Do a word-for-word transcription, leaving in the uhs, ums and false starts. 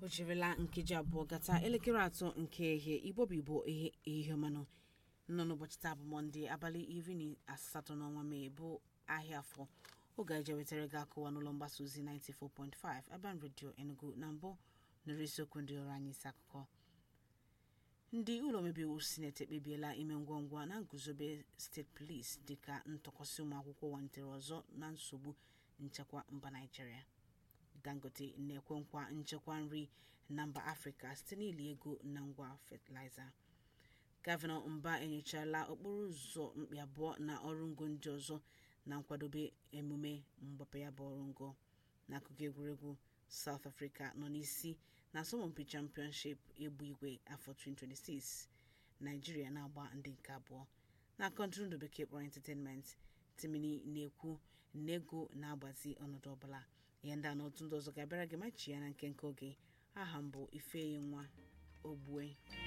Ojirila nkeji abụọ gata elekere atọ nke ehihie Igbo Bibo ihe ihe manụ nọ n'ụbọchị taa bụ Mọnde abalị iri na asatọ n'ọnwa Mee bụ ahịa afọ oge anyị jewetara gị akụwa n'ụlọ mgbasa ozi ninety-four point five Urban Radio Enugu na mbụ nụrụ isiokwu ndị ọrụ anyị isi akụkọ. Ndị ụlọ omebe iwu Sineti ekpebiela ime ngwangwa na nguzobe steeti polisi dịka ntụkwasị ụmụ akwụkwọ walitere ọzọ na nsogbu nchekwa mba Naịjirịa. Dangote na-ekwe nkwa nchekwa nri na mba Afrịka site n'ili ego na ngwa fatịlaịza. Gọvanọ Mba enyochala okporo ụzọ mkpị abụọ na ọrụ ngo ndị ọzọ na nkwadobe emume mgbape ya bụ ọrụ ngo. N'akụkọ egwuregwu, South Africa nọ n'isi na asọmpi Championship egbe igwe afọ twenty twenty-six, Nigeria na-agba ndị nke abụọ. Na kọntụrụ bekee kpọrọ Entertainment, Timini na-ekwu na ego na-agbazi ọnọdụ ọbụla. Ihe ndị a na otu ndị ọzọ ga-abịara gị ma chi ya na nke nke oge. Aha m bụ Ifeyinwa Ogbue.